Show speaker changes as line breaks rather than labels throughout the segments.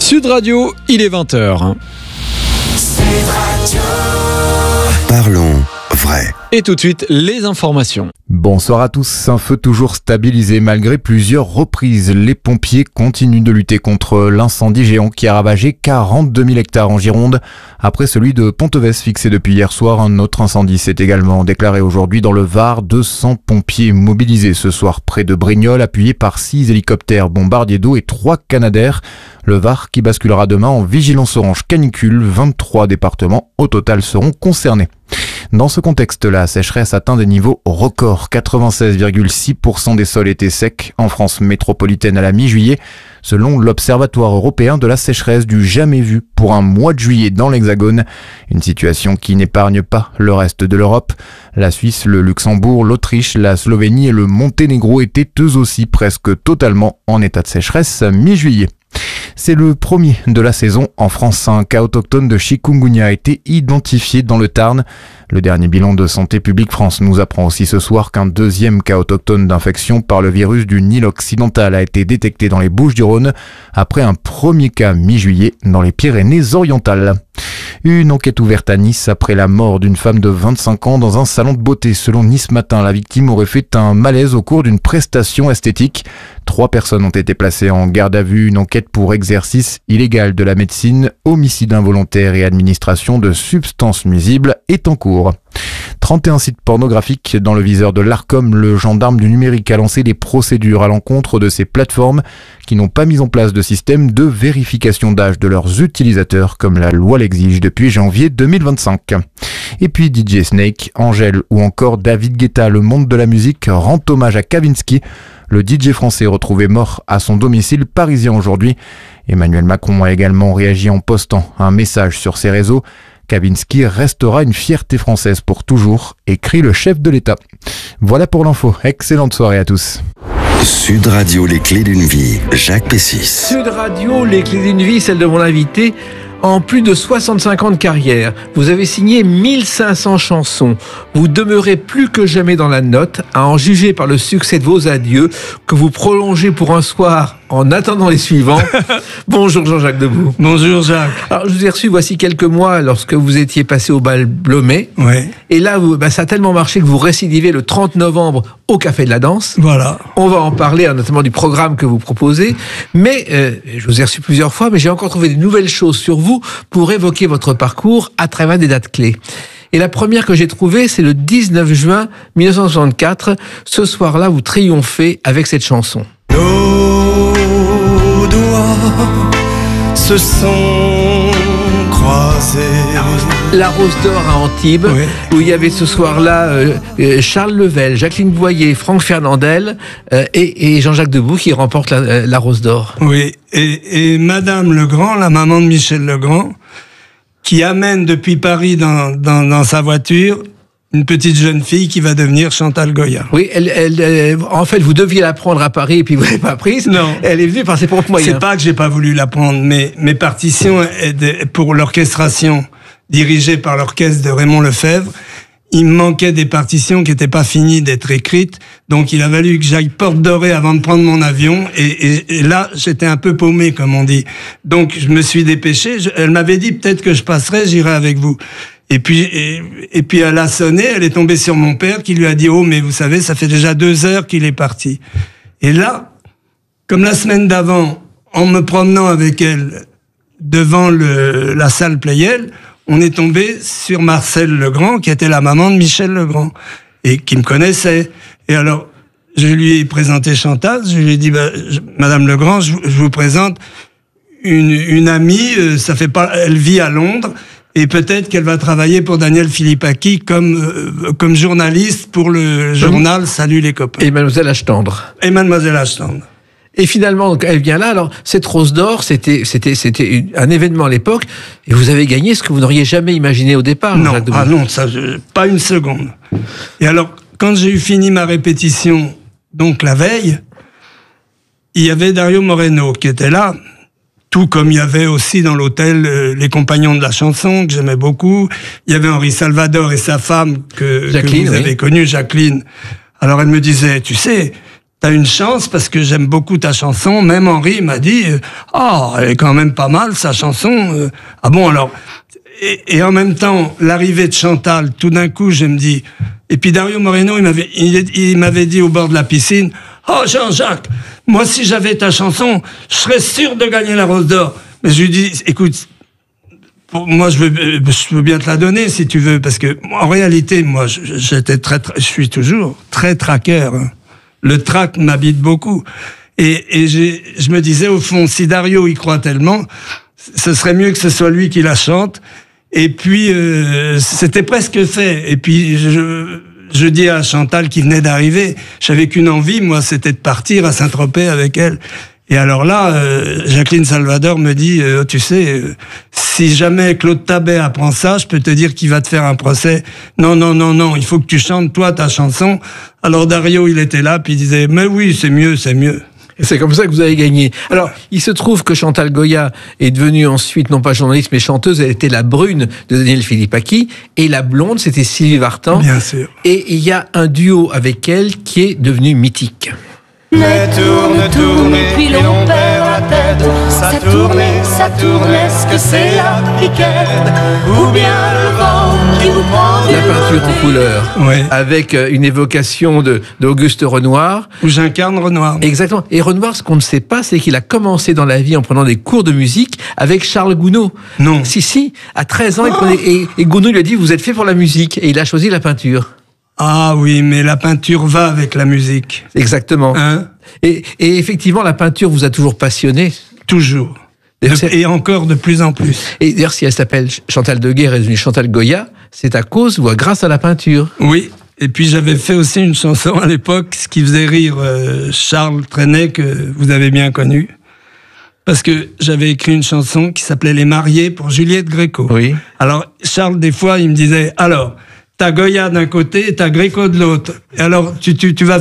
Sud Radio, il est 20h.
Parlons vrai.
Et tout de suite, les informations.
Bonsoir à tous. Un feu toujours stabilisé malgré plusieurs reprises. Les pompiers continuent de lutter contre l'incendie géant qui a ravagé 42 000 hectares en Gironde. Après celui de Ponteves fixé depuis hier soir, un autre incendie s'est également déclaré aujourd'hui dans le Var. 200 pompiers mobilisés ce soir près de Brignoles, appuyés par 6 hélicoptères bombardiers d'eau et 3 Canadair. Le Var qui basculera demain en vigilance orange canicule. 23 départements au total seront concernés. Dans ce contexte, la sécheresse atteint des niveaux records. 96,6% des sols étaient secs en France métropolitaine à la mi-juillet, selon l'Observatoire européen de la sécheresse, du jamais vu pour un mois de juillet dans l'Hexagone. Une situation qui n'épargne pas le reste de l'Europe. La Suisse, le Luxembourg, l'Autriche, la Slovénie et le Monténégro étaient eux aussi presque totalement en état de sécheresse mi-juillet. C'est le premier de la saison en France. Un cas autochtone de chikungunya a été identifié dans le Tarn. Le dernier bilan de Santé publique France nous apprend aussi ce soir qu'un deuxième cas autochtone d'infection par le virus du Nil occidental a été détecté dans les Bouches-du-Rhône après un premier cas mi-juillet dans les Pyrénées-Orientales. Une enquête ouverte à Nice après la mort d'une femme de 25 ans dans un salon de beauté. Selon Nice Matin, la victime aurait fait un malaise au cours d'une prestation esthétique. 3 personnes ont été placées en garde à vue. Une enquête pour exercice illégal de la médecine, homicide involontaire et administration de substances nuisibles est en cours. 31 sites pornographiques dans le viseur de l'Arcom. Le gendarme du numérique a lancé des procédures à l'encontre de ces plateformes qui n'ont pas mis en place de système de vérification d'âge de leurs utilisateurs comme la loi l'exige depuis janvier 2025. Et puis DJ Snake, Angèle ou encore David Guetta, le monde de la musique rend hommage à Kavinsky, le DJ français retrouvé mort à son domicile parisien aujourd'hui. Emmanuel Macron a également réagi en postant un message sur ses réseaux. Kavinsky restera une fierté française pour toujours, écrit le chef de l'État. Voilà pour l'info. Excellente soirée à tous.
Sud Radio, les clés d'une vie. Jacques Pessis.
Sud Radio, les clés d'une vie, celle de mon invité. En plus de 65 ans de carrière, vous avez signé 1500 chansons. Vous demeurez plus que jamais dans la note, à en juger par le succès de vos adieux, que vous prolongez pour un soir en attendant les suivants. Bonjour Jean-Jacques Debout.
Bonjour Jacques.
Alors je vous ai reçu voici quelques mois lorsque vous étiez passé au bal Blomet.
Ouais.
Et là, ça a tellement marché que vous récidivez le 30 novembre au Café de la Danse.
Voilà.
On va en parler, notamment du programme que vous proposez. Mais je vous ai reçu plusieurs fois, mais j'ai encore trouvé de nouvelles choses sur vous pour évoquer votre parcours à travers des dates clés. Et la première que j'ai trouvée, c'est le 19 juin 1964. Ce soir-là, vous triomphez avec cette chanson.
Nos doigts se sont croisés.
La Rose d'Or à Antibes,
Oui.
où il y avait ce soir-là Charles Level, Jacqueline Boyer, Franck Fernandel et Jean-Jacques Debout qui remportent la Rose d'Or.
Oui, et Madame Legrand, la maman de Michel Legrand, qui amène depuis Paris dans sa voiture une petite jeune fille qui va devenir Chantal Goya.
Oui, en fait, vous deviez la prendre à Paris et puis vous l'avez pas prise.
Non.
Elle est venue par ses propres moyens.
C'est pas que j'ai pas voulu la prendre, mais mes partitions pour l'orchestration dirigée par l'orchestre de Raymond Lefebvre, il me manquait des partitions qui n'étaient pas finies d'être écrites, donc il a fallu que j'aille porte dorée avant de prendre mon avion, et là j'étais un peu paumé comme on dit. Donc je me suis dépêché. Elle m'avait dit peut-être que je passerai, j'irai avec vous. Et puis elle a sonné, elle est tombée sur mon père qui lui a dit « Oh, mais vous savez, ça fait déjà 2 heures qu'il est parti. » Et là, comme la semaine d'avant, en me promenant avec elle devant la salle Pleyel, on est tombé sur Marcel Legrand, qui était la maman de Michel Legrand, et qui me connaissait. Et alors, je lui ai présenté Chantal, je lui ai dit Madame Legrand, je vous présente une amie, elle vit à Londres, et peut-être qu'elle va travailler pour Daniel Philippaki comme journaliste pour le journal Salut les copains.
Et Mademoiselle Ashtandre.
Et Mademoiselle Ashtandre.
Et finalement, donc, elle vient là. Alors, cette Rose d'Or, c'était un événement à l'époque, et vous avez gagné ce que vous n'auriez jamais imaginé au départ.
Non, pas une seconde. Et alors, quand j'ai eu fini ma répétition, donc la veille, il y avait Dario Moreno qui était là, tout comme il y avait aussi dans l'hôtel les compagnons de la chanson, que j'aimais beaucoup. Il y avait Henri Salvador et sa femme que vous avez connue, Jacqueline. Alors elle me disait, tu sais, t'as une chance parce que j'aime beaucoup ta chanson. Même Henri m'a dit, elle est quand même pas mal sa chanson. Ah bon, alors. Et en même temps, l'arrivée de Chantal, tout d'un coup, je me dis. Et puis Dario Moreno, il m'avait dit au bord de la piscine, oh Jean-Jacques, moi si j'avais ta chanson, je serais sûr de gagner la Rose d'Or. Mais je lui dis, écoute, moi je veux bien te la donner si tu veux, parce que en réalité, moi, je suis toujours très traqueur. Hein. Le trac m'habite beaucoup. Et je me disais, au fond, si Dario y croit tellement, ce serait mieux que ce soit lui qui la chante. Et puis, c'était presque fait. Et puis, je dis à Chantal qui venait d'arriver, j'avais qu'une envie, moi, c'était de partir à Saint-Tropez avec elle. Et alors là, Jacqueline Salvador me dit, tu sais, si jamais Claude Tabet apprend ça, je peux te dire qu'il va te faire un procès. Non, il faut que tu chantes, toi, ta chanson. Alors Dario, il était là, puis il disait, mais oui, c'est mieux.
Et c'est comme ça que vous avez gagné. Alors, il se trouve que Chantal Goya est devenue ensuite, non pas journaliste, mais chanteuse. Elle était la brune de Daniel Philippaki. Et la blonde, c'était Sylvie Vartan.
Bien sûr.
Et il y a un duo avec elle qui est devenu mythique.
Tourne, puis l'on perd la tête. Ça tourne, est-ce que c'est la piquette ou bien le vent qui vous prend
La peinture en couleur,
ouais.
Avec une évocation d'Auguste Renoir.
Où j'incarne Renoir.
Exactement. Et Renoir, ce qu'on ne sait pas, c'est qu'il a commencé dans la vie en prenant des cours de musique avec Charles Gounod.
Non.
Si, à 13 ans, il prenait, et Gounod lui a dit, vous êtes fait pour la musique. Et il a choisi la peinture.
Ah oui, mais la peinture va avec la musique.
Exactement.
Hein?
Et effectivement, la peinture vous a toujours passionné.
Toujours. Et encore de plus en plus.
Et d'ailleurs, si elle s'appelle Chantal Deguerre et est devenue Chantal Goya, c'est à cause ou grâce à la peinture.
Oui. Et puis j'avais fait aussi une chanson à l'époque, ce qui faisait rire Charles Trenet, que vous avez bien connu. Parce que j'avais écrit une chanson qui s'appelait Les Mariés pour Juliette Gréco.
Oui.
Alors Charles, des fois, il me disait, alors, t'as Goya d'un côté et t'as Gréco de l'autre. Et alors, tu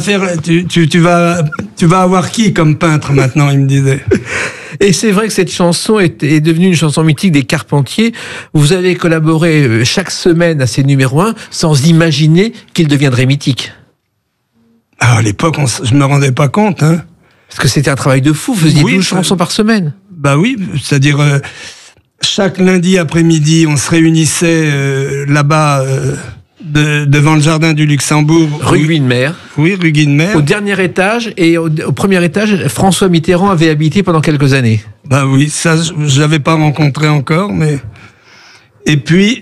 vas avoir qui comme peintre maintenant, il me disait.
Et c'est vrai que cette chanson est devenue une chanson mythique des Carpentiers. Vous avez collaboré chaque semaine à ces numéros 1 sans imaginer qu'il deviendrait mythique.
Ah, à l'époque, je me rendais pas compte, hein.
Parce que c'était un travail de fou, vous faisiez 12 chansons par semaine.
Bah oui, c'est-à-dire, chaque lundi après-midi, on se réunissait là-bas, devant le jardin du Luxembourg.
Rue Guinemer.
Oui, rue Guinemer.
Au dernier étage, et au premier étage, François Mitterrand avait habité pendant quelques années.
Bah oui, ça, je l'avais pas rencontré encore, mais... Et puis...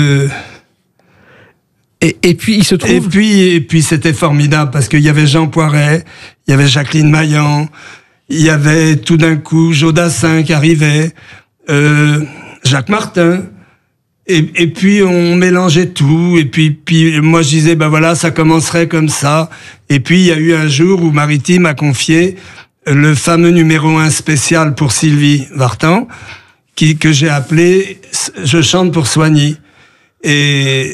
Et puis, il se trouve...
Et puis c'était formidable, parce qu'il y avait Jean Poiret, il y avait Jacqueline Maillan, il y avait tout d'un coup Jodassin qui arrivait, Jacques Martin... Et puis on mélangeait tout, et puis moi je disais ben voilà, ça commencerait comme ça. Et puis il y a eu un jour où Maritime a confié le fameux numéro 1 spécial pour Sylvie Vartan, que j'ai appelé Je chante pour Soigny. Et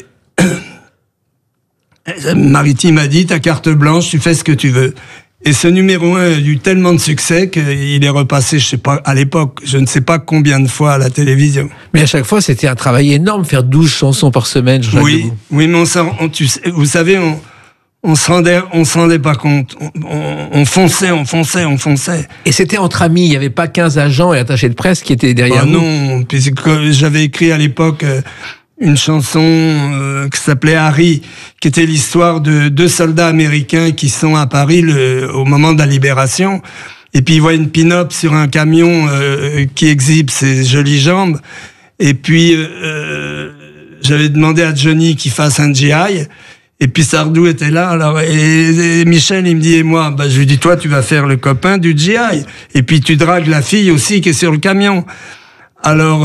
Maritime a dit ta carte blanche, tu fais ce que tu veux. Et ce numéro 1 a eu tellement de succès qu'il est repassé, je sais pas, à l'époque, je ne sais pas combien de fois à la télévision.
Mais à chaque fois, c'était un travail énorme, faire 12 chansons par semaine.
Oui, mais vous savez, on se rendait pas compte. On fonçait.
Et c'était entre amis, il n'y avait pas 15 agents et attachés de presse qui étaient derrière nous.
Non, puisque j'avais écrit à l'époque une chanson qui s'appelait Harry, qui était l'histoire de 2 soldats américains qui sont à Paris au moment de la libération. Et puis ils voient une pin-up sur un camion qui exhibe ses jolies jambes. Et puis j'avais demandé à Johnny qu'il fasse un GI. Et puis Sardou était là. Alors et Michel, il me dit, et moi, je lui dis, toi, tu vas faire le copain du GI. Et puis tu dragues la fille aussi qui est sur le camion. Alors,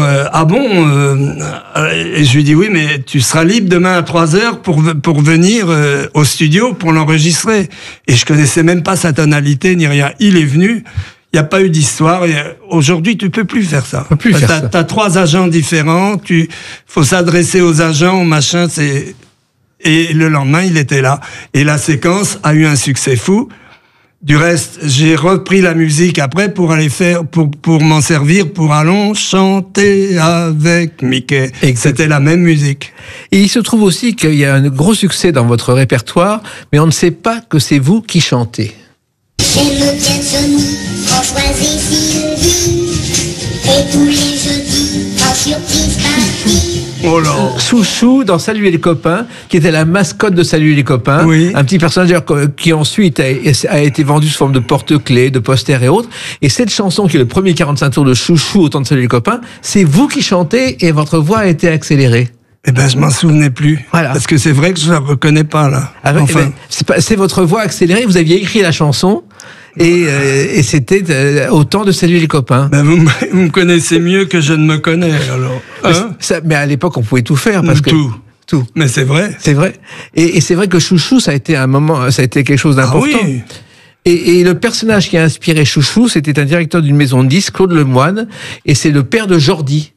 et je lui dis, oui, mais tu seras libre demain à 3h pour venir au studio pour l'enregistrer. Et je connaissais même pas sa tonalité ni rien. Il est venu, il n'y a pas eu d'histoire. Aujourd'hui, tu peux plus faire ça. T'as 3 agents différents, faut s'adresser aux agents, machin, et le lendemain, il était là. Et la séquence a eu un succès fou. Du reste, j'ai repris la musique après pour aller faire, pour m'en servir pour Allons chanter avec Mickey. Et c'était la même musique.
Et il se trouve aussi qu'il y a un gros succès dans votre répertoire, mais on ne sait pas que c'est vous qui chantez.
J'aime bien Johnny, Françoise et Sylvie. Et tous les jeudis, en surprise party.
Oh là.
Chouchou dans Salut les copains, qui était la mascotte de Salut les copains.
Oui.
Un petit personnage d'ailleurs, qui ensuite a été vendu sous forme de porte-clés, de posters et autres. Et cette chanson, qui est le premier 45 tours de Chouchou au temps de Salut les copains, c'est vous qui chantez et votre voix a été accélérée.
Eh ben, je m'en souvenais plus.
Voilà.
Parce que c'est vrai que je la reconnais pas, là.
Ah,
Enfin.
c'est votre voix accélérée, vous aviez écrit la chanson. Et c'était au temps de Salut les copains.
Ben vous me connaissez mieux que je ne me connais, alors. Hein?
Mais à l'époque, on pouvait tout faire parce que tout.
Mais c'est vrai.
C'est vrai. Et c'est vrai que Chouchou, ça a été un moment, ça a été quelque chose d'important.
Ah oui.
Et le personnage qui a inspiré Chouchou, c'était un directeur d'une maison de disques, Claude Lemoine, et c'est le père de Jordi.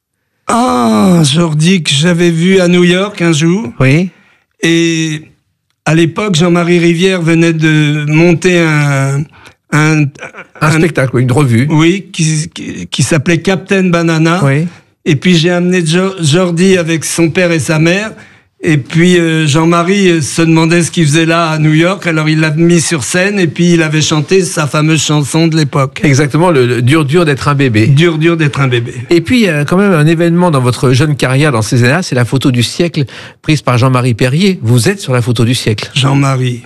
Ah, Jordi, que j'avais vu à New York un jour.
Oui.
Et à l'époque, Jean-Marie Rivière venait de monter un
spectacle, une revue.
Oui, qui s'appelait Captain Banana.
Oui.
Et puis j'ai amené Jordi avec son père et sa mère. Et puis Jean-Marie se demandait ce qu'il faisait là à New York. Alors il l'a mis sur scène et puis il avait chanté sa fameuse chanson de l'époque.
Exactement, le dur d'être un bébé.
Dur d'être un bébé.
Et puis il y a quand même un événement dans votre jeune carrière dans ces années-là, c'est la photo du siècle prise par Jean-Marie Perrier. Vous êtes sur la photo du siècle.
Jean-Marie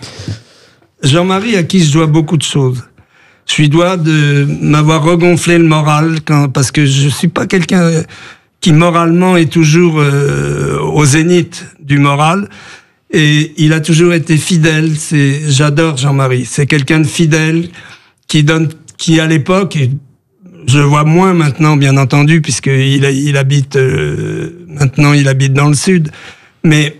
à qui je dois beaucoup de choses. Je lui dois de m'avoir regonflé le moral parce que je suis pas quelqu'un qui moralement est toujours au zénith du moral, et il a toujours été fidèle. J'adore Jean-Marie. C'est quelqu'un de fidèle qui à l'époque, et je le vois moins maintenant bien entendu puisque il habite maintenant il habite dans le sud, mais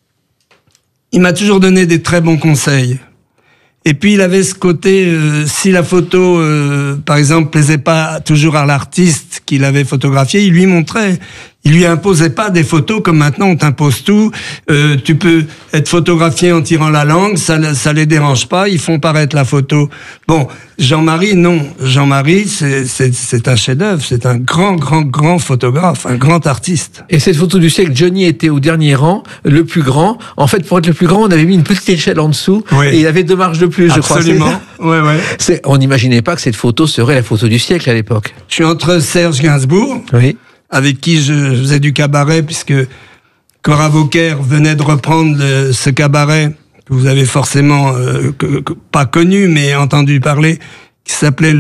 il m'a toujours donné des très bons conseils. Et puis il avait ce côté, si la photo, par exemple, plaisait pas toujours à l'artiste qu'il avait photographié, il lui montrait. Il lui imposait pas des photos comme maintenant on t'impose tout. Tu peux être photographié en tirant la langue, ça les dérange pas. Ils font paraître la photo. Bon, Jean-Marie, non. Jean-Marie, c'est un chef-d'œuvre. C'est un grand photographe, un grand artiste.
Et cette photo du siècle, Johnny était au dernier rang, le plus grand. En fait, pour être le plus grand, on avait mis une petite échelle en dessous.
Oui.
Et il avait 2 marches de plus, je crois.
Absolument. Ouais.
On n'imaginait pas que cette photo serait la photo du siècle à l'époque.
Je suis entre Serge Gainsbourg.
Oui.
Avec qui je faisais du cabaret, puisque Cora Vauquer venait de reprendre ce cabaret que vous avez forcément pas connu, mais entendu parler, qui s'appelait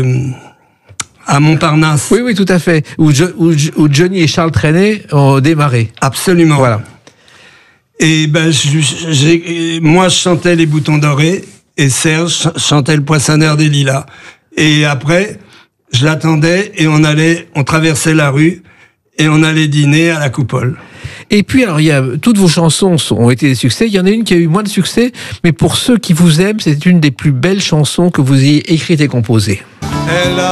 à Montparnasse.
Oui, tout à fait. Où Johnny et Charles Trenet ont démarré.
Absolument.
Voilà.
Et ben, moi, je chantais Les Boutons Dorés, et Serge chantait Le Poissonneur des Lilas. Et après, je l'attendais et on traversait la rue et on allait dîner à la Coupole.
Et puis, alors, toutes vos chansons ont été des succès. Il y en a une qui a eu moins de succès, mais pour ceux qui vous aiment, c'est une des plus belles chansons que vous ayez écrites et composées.
Elle a